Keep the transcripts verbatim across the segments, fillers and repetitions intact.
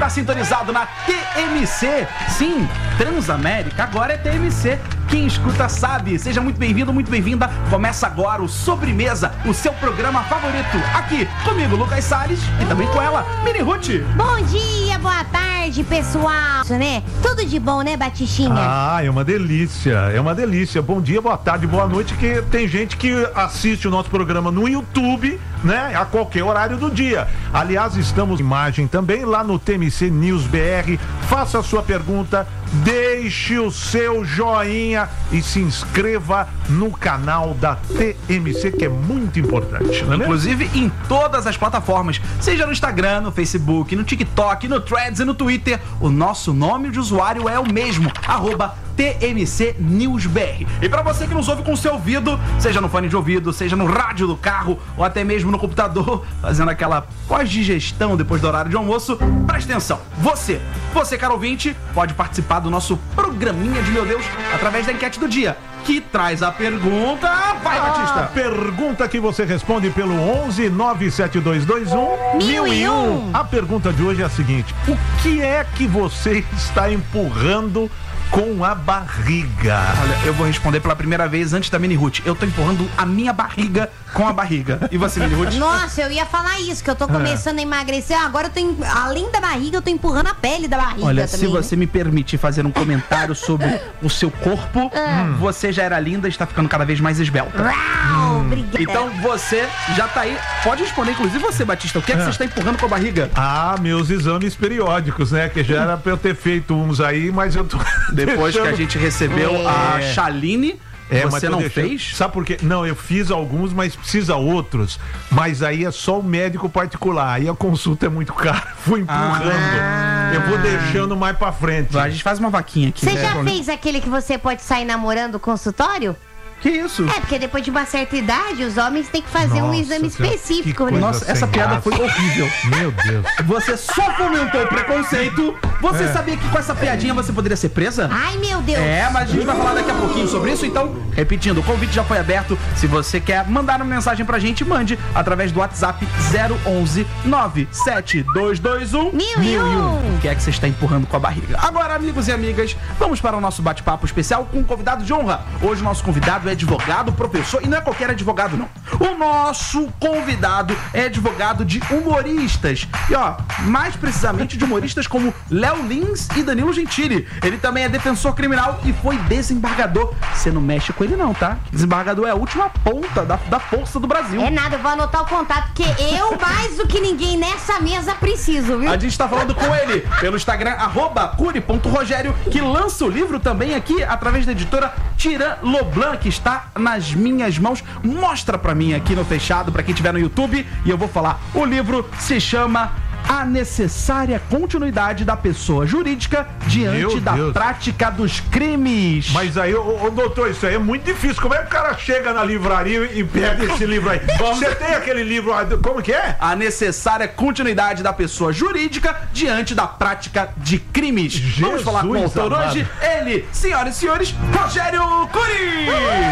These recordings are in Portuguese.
Tá sintonizado na T M C. Sim, Transamérica agora é T M C. Quem escuta sabe. Seja muito bem-vindo, muito bem-vinda. Começa agora o Sobremesa, o seu programa favorito. Aqui, comigo, Lucas Salles, e também com ela, Mini Ruth. Bom dia, boa tarde, pessoal. Né? Tudo de bom, né, Batistinha? Ah, é uma delícia, é uma delícia. Bom dia, boa tarde, boa noite, que tem gente que assiste o nosso programa no YouTube, né, a qualquer horário do dia. Aliás, estamos em imagem também lá no T M C News B R. Faça a sua pergunta, deixe o seu joinha e se inscreva no canal da T M C, que é muito importante, não é mesmo? Inclusive em todas as plataformas, seja no Instagram, no Facebook, no TikTok, no Threads e no Twitter, o nosso nome de usuário é o mesmo, arroba T M C News B R. E pra você que nos ouve com o seu ouvido, seja no fone de ouvido, seja no rádio do carro ou até mesmo no computador, fazendo aquela pós-digestão depois do horário de almoço, preste atenção. Você, você caro ouvinte, pode participar do nosso programinha de meu Deus através da enquete do dia, que traz a pergunta. Vai, Batista! A pergunta que você responde pelo onze nove sete dois dois um Mil e um. A pergunta de hoje é a seguinte: o que é que você está empurrando com a barriga? Olha, eu vou responder pela primeira vez antes da Mini Ruth. Eu tô empurrando a minha barriga com a barriga. E você, Mini Ruth? Nossa, eu ia falar isso, que eu tô começando a emagrecer. Agora eu tô, em- além da barriga, eu tô empurrando a pele da barriga Olha, também. se você me permitir fazer um comentário sobre o seu corpo, você já era linda e está ficando cada vez mais esbelta. Uau, obrigada. Então você já tá aí. Pode responder, inclusive você, Batista. O que é que você está empurrando com a barriga? Ah, meus exames periódicos, né? Que já era pra eu ter feito uns aí, mas eu tô. Depois que a deixando- gente recebeu É. a Chaline, É, mas você tô não deixando- fez? Sabe por quê? Não, eu fiz alguns, mas precisa outros. Mas aí é só o médico particular. Aí a consulta é muito cara. Fui empurrando. Ah. Eu vou deixando mais pra frente. A gente faz uma vaquinha aqui. Você né? já fez aquele que você pode sair namorando o consultório? Que isso? É, porque depois de uma certa idade, os homens têm que fazer um Nossa exame Senhora, específico, que né? coisa Nossa, essa sem piada graça. foi horrível. Meu Deus. Você só fomentou o preconceito. Você É. sabia que com essa piadinha você poderia ser presa? Ai, meu Deus. É, mas a gente vai falar daqui a pouquinho sobre isso. Então, repetindo, o convite já foi aberto. Se você quer mandar uma mensagem pra gente, mande através do WhatsApp zero onze nove sete dois dois um Mil e um. O que é que você está empurrando com a barriga? Agora, amigos e amigas, vamos para o nosso bate-papo especial com um convidado de honra. Hoje o nosso convidado é advogado, professor, e não é qualquer advogado, não. O nosso convidado é advogado de humoristas. E ó, mais precisamente de humoristas como Léo Lins e Danilo Gentili. Ele também é defensor criminal e foi desembargador. Você não mexe com ele não, tá? Desembargador é a última ponta da, da força do Brasil. É nada, eu vou anotar o contato, porque eu, mais do que ninguém nessa mesa, preciso, viu? A gente tá falando com ele pelo Instagram, arroba curi ponto rogério, que lança o livro também aqui através da editora Tiran Loblan, que está nas minhas mãos. Mostra pra mim aqui no fechado, pra quem estiver no YouTube, e eu vou falar. O livro se chama A Necessária Continuidade da Pessoa Jurídica Diante Meu da Deus. Prática dos Crimes. Mas aí, ô, ô, doutor, isso aí é muito difícil. Como é que o cara chega na livraria e pega esse livro aí? Você tem aquele livro, como que é? A necessária continuidade da pessoa jurídica diante da prática de crimes. Vamos falar com o autor amado. hoje, ele, senhoras e senhores, Rogério Curi!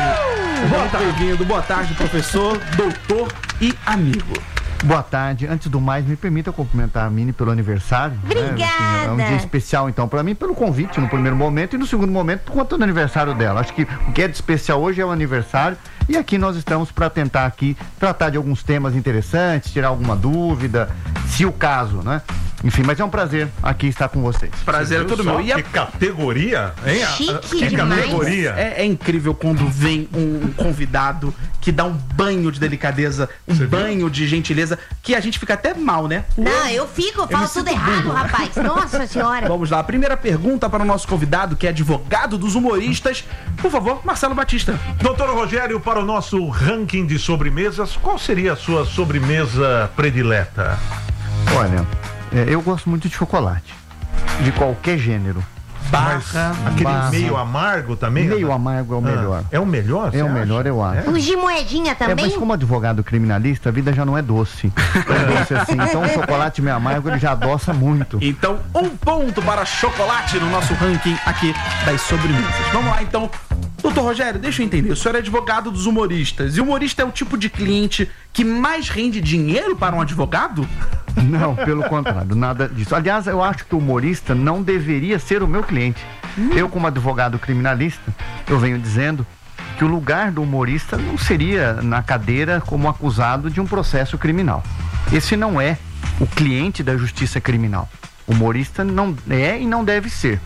Bem-vindo, boa tarde, professor, doutor e amigo. Boa tarde. Antes do mais, me permita cumprimentar a Mini pelo aniversário. né? Obrigada. É um dia especial, então, pra mim, pelo convite no primeiro momento e no segundo momento, por conta do aniversário dela. Acho que o que é de especial hoje é o aniversário e aqui nós estamos para tentar aqui tratar de alguns temas interessantes, tirar alguma dúvida, se o caso, né? Enfim, mas é um prazer aqui estar com vocês. Prazer é Viu todo só meu. E a- Que categoria, hein? A- Chique que demais. categoria. é, é incrível quando vem um convidado que dá um banho de delicadeza, um Você viu? banho de gentileza, que a gente fica até mal, né? Não, eu fico, eu falo me tudo sinto errado, burro. rapaz. Nossa senhora. Vamos lá, a primeira pergunta para o nosso convidado, que é advogado dos humoristas. Por favor, Marcelo Batista. Doutor Rogério, para o nosso ranking de sobremesas, qual seria a sua sobremesa predileta? Olha, é, eu gosto muito de chocolate, de qualquer gênero. Barra. Aquele Barra. meio amargo também? Meio amargo é o melhor. Ah, é o melhor? É você o melhor, acha? eu acho. Os de moedinha É, também? mas como advogado criminalista, a vida já não é doce. É doce assim. Então o chocolate meio amargo ele já adoça muito. Então, um ponto para chocolate no nosso ranking aqui das sobremesas. Vamos lá, então. Doutor Rogério, deixa eu entender. O senhor é advogado dos humoristas. E o humorista é o tipo de cliente que mais rende dinheiro para um advogado? Não, pelo contrário, nada disso. Aliás, eu acho que o humorista não deveria ser o meu cliente. Hum. Eu, como advogado criminalista, eu venho dizendo que o lugar do humorista não seria na cadeira como acusado de um processo criminal. Esse não é o cliente da justiça criminal. O humorista não é e não deve ser.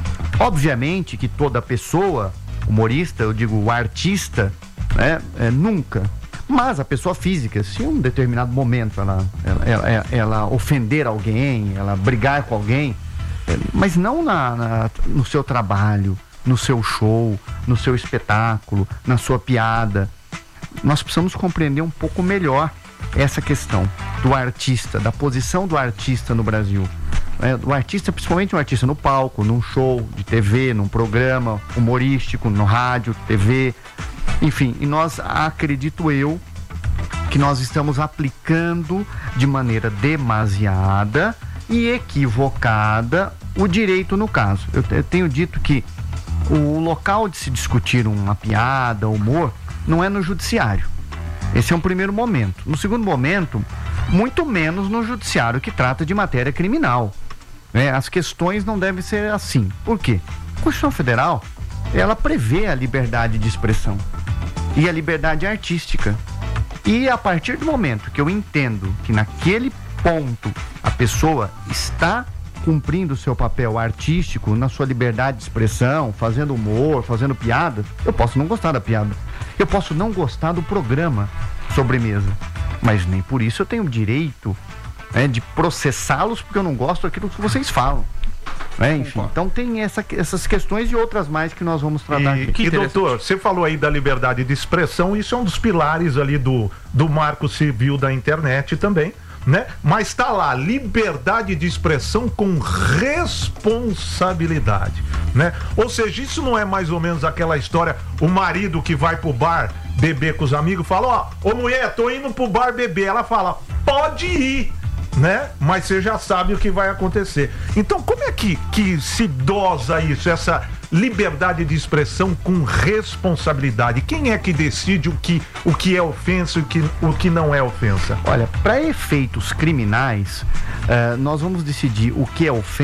Obviamente que toda pessoa, humorista, eu digo o artista, né, é, nunca. Mas a pessoa física, se em um determinado momento ela, ela, ela, ela ofender alguém, ela brigar com alguém, é, mas não na, na, no seu trabalho, no seu show, no seu espetáculo, na sua piada. Nós precisamos compreender um pouco melhor essa questão do artista, da posição do artista no Brasil. É, o artista, principalmente um artista no palco, num show de T V, num programa humorístico, no rádio, T V, enfim, e nós, acredito eu, que nós estamos aplicando de maneira demasiada e equivocada o direito no caso. Eu, eu tenho dito que o local de se discutir uma piada, humor, não é no judiciário. Esse é um primeiro momento. No segundo momento, muito menos no judiciário que trata de matéria criminal. É, as questões não devem ser assim. Por quê? A Constituição Federal, ela prevê a liberdade de expressão e a liberdade artística. E a partir do momento que eu entendo que naquele ponto a pessoa está cumprindo o seu papel artístico na sua liberdade de expressão, fazendo humor, fazendo piada, eu posso não gostar da piada. Eu posso não gostar do programa Sobremesa, mas nem por isso eu tenho o direito, né, de processá-los porque eu não gosto daquilo que vocês falam. É, enfim, então tem essa, essas questões e outras mais que nós vamos tratar e, aqui. E doutor, você falou aí da liberdade de expressão, isso é um dos pilares ali do, do marco civil da internet também, né? Mas tá lá, liberdade de expressão com responsabilidade, né? Ou seja, isso não é mais ou menos aquela história, o marido que vai pro bar beber com os amigos, fala, ó, ô mulher, tô indo pro bar beber, ela fala, pode ir, né? Mas você já sabe o que vai acontecer. Então, como é que, que se dosa isso, essa liberdade de expressão com responsabilidade? Quem é que decide o que, o que é ofensa e o que, o que não é ofensa? Olha, para efeitos criminais, uh, nós vamos decidir o que é ofensa